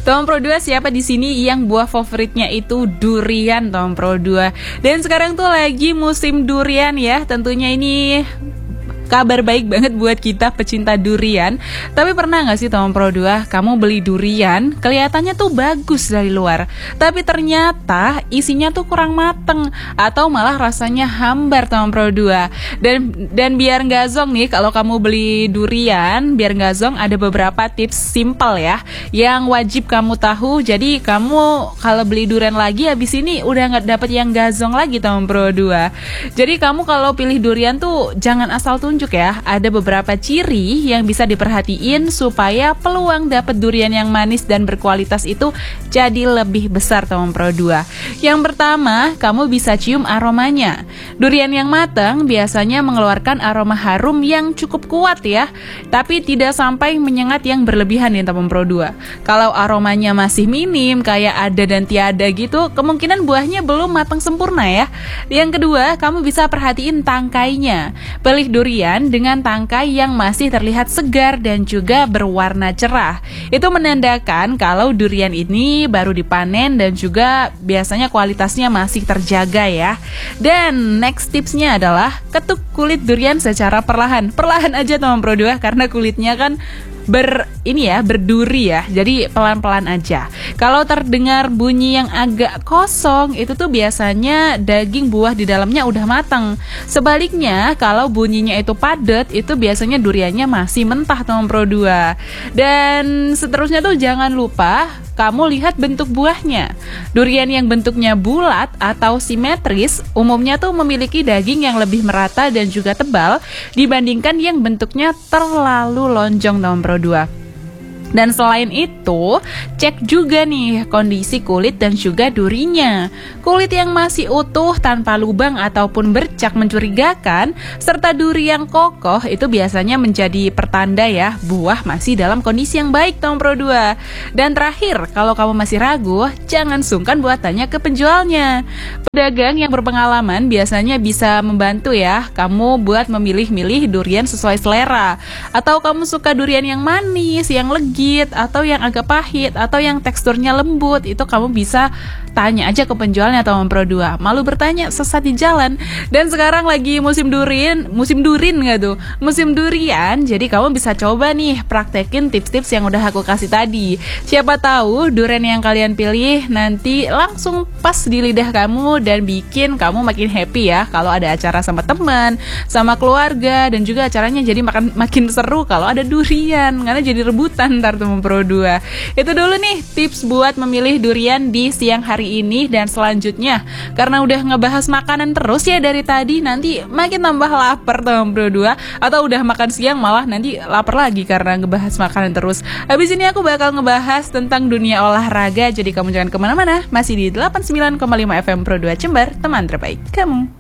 Teman Pro 2, siapa di sini yang buah favoritnya itu durian, teman Pro 2? Dan sekarang tuh lagi musim durian ya. Tentunya ini kabar baik banget buat kita pecinta durian. Tapi pernah gak sih teman Pro 2, kamu beli durian, kelihatannya tuh bagus dari luar, tapi ternyata isinya tuh kurang mateng, atau malah rasanya hambar teman Pro 2. Dan biar gak zong nih, kalau kamu beli durian, biar gak zong, ada beberapa tips simple ya, yang wajib kamu tahu. Jadi kamu kalau beli durian lagi, habis ini udah gak dapet yang gak zong lagi teman Pro 2. Jadi kamu kalau pilih durian tuh jangan asal tunjuk ya, ada beberapa ciri yang bisa diperhatiin supaya peluang dapat durian yang manis dan berkualitas itu jadi lebih besar teman Pro 2. Yang pertama, kamu bisa cium aromanya. Durian yang matang biasanya mengeluarkan aroma harum yang cukup kuat ya, tapi tidak sampai menyengat yang berlebihan ya teman Pro 2. Kalau aromanya masih minim, kayak ada dan tiada gitu, kemungkinan buahnya belum matang sempurna ya. Yang kedua, kamu bisa perhatiin tangkainya. Pilih durian dengan tangkai yang masih terlihat segar dan juga berwarna cerah. Itu menandakan kalau durian ini baru dipanen dan juga biasanya kualitasnya masih terjaga ya. Dan next tipsnya adalah ketuk kulit durian secara perlahan. Perlahan aja teman Pro 2, karena kulitnya kan berduri ya, jadi pelan-pelan aja. Kalau terdengar bunyi yang agak kosong, itu tuh biasanya daging buah di dalamnya udah matang. Sebaliknya, kalau bunyinya itu padat, itu biasanya duriannya masih mentah teman Pro 2. Dan seterusnya tuh jangan lupa kamu lihat bentuk buahnya. Durian yang bentuknya bulat atau simetris umumnya tuh memiliki daging yang lebih merata dan juga tebal dibandingkan yang bentuknya terlalu lonjong teman Pro 2. Dan selain itu, cek juga nih kondisi kulit dan juga durinya. Kulit yang masih utuh tanpa lubang ataupun bercak mencurigakan, serta duri yang kokoh itu biasanya menjadi pertanda ya, buah masih dalam kondisi yang baik teman Pro 2. Dan terakhir, kalau kamu masih ragu, jangan sungkan buat tanya ke penjualnya. Pedagang yang berpengalaman biasanya bisa membantu ya kamu buat memilih-milih durian sesuai selera. Atau kamu suka durian yang manis, yang legit, atau yang agak pahit, atau yang teksturnya lembut, itu kamu bisa tanya aja ke penjualnya teman Pro 2. Malu bertanya sesat di jalan. Dan sekarang lagi musim durian nggak tuh? Musim durian, jadi kamu bisa coba nih praktekin tips-tips yang udah aku kasih tadi. Siapa tahu durian yang kalian pilih nanti langsung pas di lidah kamu dan bikin kamu makin happy ya kalau ada acara sama teman, sama keluarga, dan juga acaranya jadi makin seru kalau ada durian, karena jadi rebutan ntar teman Pro 2. Itu dulu nih tips buat memilih durian di siang hari ini. Dan selanjutnya, karena udah ngebahas makanan terus ya dari tadi, nanti makin tambah lapar teman Pro 2, atau udah makan siang malah nanti lapar lagi karena ngebahas makanan terus. Habis ini aku bakal ngebahas tentang dunia olahraga, jadi kamu jangan kemana-mana, masih di 89,5 FM Pro 2 Jember, teman terbaik kamu.